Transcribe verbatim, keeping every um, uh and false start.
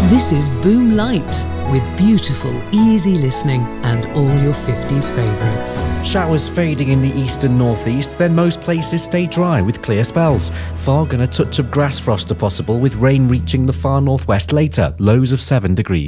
This is Boom Light, with beautiful, easy listening and all your fifties favourites. Showers fading in the east and northeast, then most places stay dry with clear spells. Fog and a touch of grass frost are possible, with rain reaching the far northwest later, lows of seven degrees.